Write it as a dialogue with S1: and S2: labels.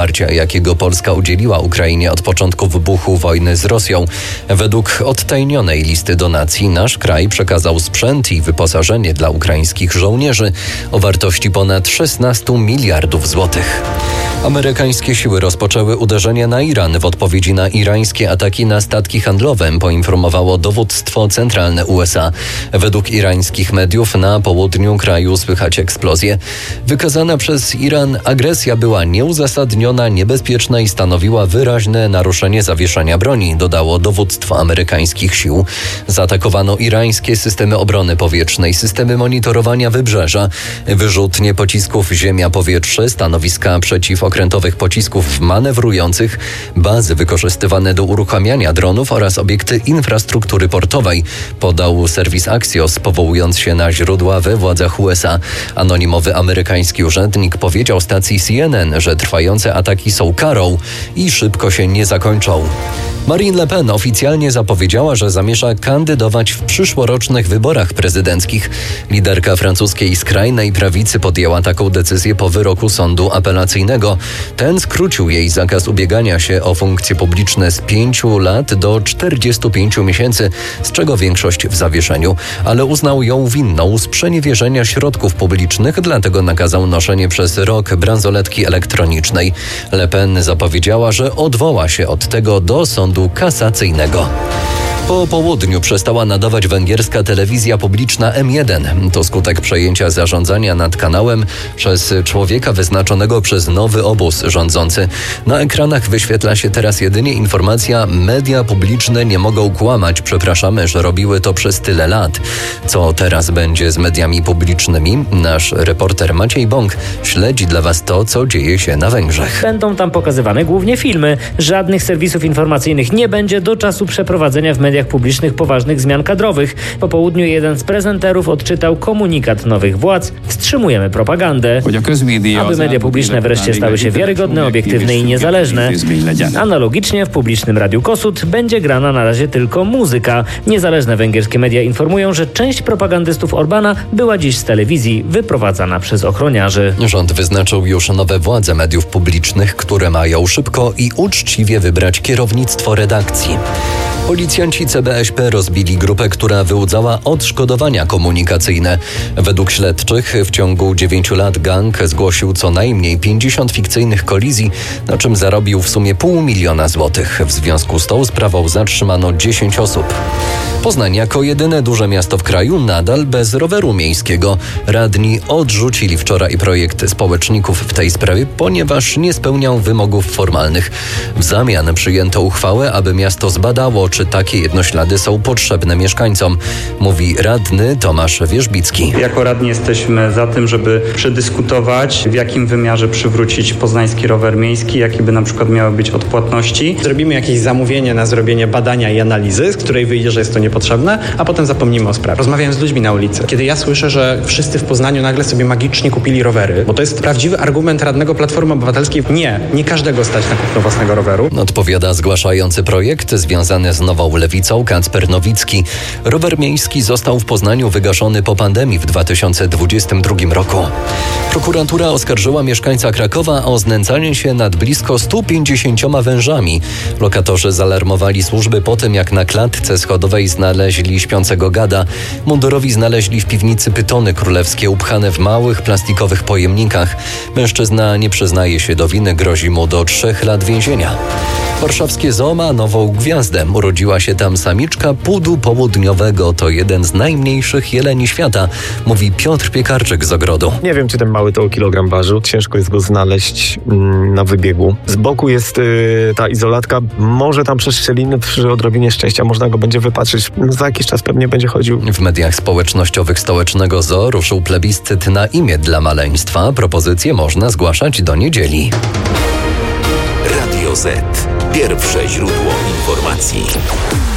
S1: wsparcia, jakiego Polska udzieliła Ukrainie od początku wybuchu wojny z Rosją. Według odtajnionej listy donacji nasz kraj przekazał sprzęt i wyposażenie dla ukraińskich żołnierzy o wartości ponad 16 miliardów złotych. Amerykańskie siły rozpoczęły uderzenia na Iran w odpowiedzi na irańskie ataki na statki handlowe, poinformowało dowództwo centralne USA. Według irańskich mediów na południu kraju słychać eksplozje. Wykazana przez Iran agresja była nieuzasadniona, niebezpieczna i stanowiła wyraźne naruszenie zawieszenia broni, dodało dowództwo amerykańskich sił. Zaatakowano irańskie systemy obrony powietrznej, systemy monitorowania wybrzeża, wyrzutnie pocisków ziemia-powietrze, stanowiska przeciwokrętowych pocisków manewrujących, bazy wykorzystywane do uruchamiania dronów oraz obiekty infrastruktury portowej, podał serwis Axios, powołując się na źródła we władzach USA. Anonimowy amerykański urzędnik powiedział stacji CNN, że trwające ataki są karą i szybko się nie zakończą. Marine Le Pen oficjalnie zapowiedziała, że zamierza kandydować w przyszłorocznych wyborach prezydenckich. Liderka francuskiej skrajnej prawicy podjęła taką decyzję po wyroku sądu apelacyjnego. Ten skrócił jej zakaz ubiegania się o funkcje publiczne z 5 lat do 45 miesięcy, z czego większość w zawieszeniu, ale uznał ją winną sprzeniewierzenia środków publicznych, dlatego nakazał noszenie przez rok bransoletki elektronicznej. Le Pen zapowiedziała, że odwoła się od tego do sądu kasacyjnego. Po południu przestała nadawać węgierska telewizja publiczna M1. To skutek przejęcia zarządzania nad kanałem przez człowieka wyznaczonego przez nowy obóz rządzący. Na ekranach wyświetla się teraz jedynie informacja: media publiczne nie mogą kłamać. Przepraszamy, że robiły to przez tyle lat. Co teraz będzie z mediami publicznymi? Nasz reporter Maciej Bąk śledzi dla Was to, co dzieje się na Węgrzech.
S2: Będą tam pokazywane głównie filmy. Żadnych serwisów informacyjnych nie będzie do czasu przeprowadzenia w mediach publicznych poważnych zmian kadrowych. Po południu jeden z prezenterów odczytał komunikat nowych władz: wstrzymujemy propagandę. Aby media publiczne wreszcie stały się wiarygodne, obiektywne i niezależne. Analogicznie w publicznym Radiu Kossuth będzie grana na razie tylko muzyka. Niezależne węgierskie media informują, że część propagandystów Orbana była dziś z telewizji wyprowadzana przez ochroniarzy.
S1: Rząd wyznaczył już nowe władze mediów publicznych, które mają szybko i uczciwie wybrać kierownictwo redakcji. Policjanci CBŚP rozbili grupę, która wyłudzała odszkodowania komunikacyjne. Według śledczych w ciągu 9 lat gang zgłosił co najmniej 50 fikcyjnych kolizji, na czym zarobił w sumie 500 000 złotych. W związku z tą sprawą zatrzymano 10 osób. Poznań jako jedyne duże miasto w kraju nadal bez roweru miejskiego. Radni odrzucili wczoraj projekt społeczników w tej sprawie, ponieważ nie spełniał wymogów formalnych. W zamian przyjęto uchwałę, aby miasto zbadało, czy takie jednoślady są potrzebne mieszkańcom, mówi radny Tomasz Wierzbicki.
S3: Jako radni jesteśmy za tym, żeby przedyskutować, w jakim wymiarze przywrócić poznański rower miejski, jakie by na przykład miały być odpłatności.
S4: Zrobimy jakieś zamówienie na zrobienie badania i analizy, z której wyjdzie, że jest to niepotrzebne, a potem zapomnimy o sprawie. Rozmawiałem z ludźmi na ulicy. Kiedy ja słyszę, że wszyscy w Poznaniu nagle sobie magicznie kupili rowery, bo to jest prawdziwy argument radnego Platformy Obywatelskiej. Nie każdego stać na kupno własnego roweru.
S1: Odpowiada zgłaszający projekt związany z Nową Lewicą Kacper Nowicki. Rower miejski został w Poznaniu wygaszony po pandemii w 2022 roku. Prokuratura oskarżyła mieszkańca Krakowa o znęcanie się nad blisko 150 wężami. Lokatorzy zaalarmowali służby po tym, jak na klatce schodowej znaleźli śpiącego gada. Mundurowi znaleźli w piwnicy pytony królewskie upchane w małych plastikowych pojemnikach. Mężczyzna nie przyznaje się do winy, grozi mu do 3 lat więzienia. Warszawskie zoo ma nową gwiazdę. Urodziła się tam samiczka pudu południowego. To jeden z najmniejszych jeleni świata, mówi Piotr Piekarczyk z ogrodu.
S5: Nie wiem, czy ten mały to kilogram ważył. Ciężko jest go znaleźć na wybiegu. Z boku jest ta izolatka. Może tam przez szczeliny przy odrobinie szczęścia można go będzie wypatrzyć. Za jakiś czas pewnie będzie chodził.
S1: W mediach społecznościowych stołecznego zoo ruszył plebiscyt na imię dla maleństwa. Propozycje można zgłaszać do niedzieli.
S6: Radio Z. Pierwsze źródło informacji.